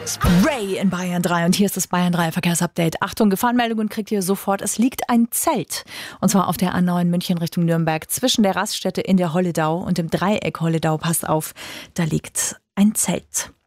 Ray in Bayern 3 und hier ist das Bayern 3 Verkehrsupdate. Achtung, Gefahrenmeldungen kriegt ihr sofort. Es liegt ein Zelt und zwar auf der A9 München Richtung Nürnberg zwischen der Raststätte in der Holledau und dem Dreieck Holledau. Passt auf, da liegt ein Zelt.